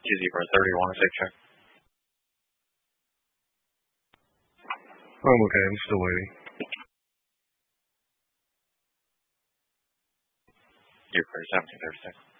QZ-30, you want to take check? I'm okay. I'm still waiting. You're for 1736.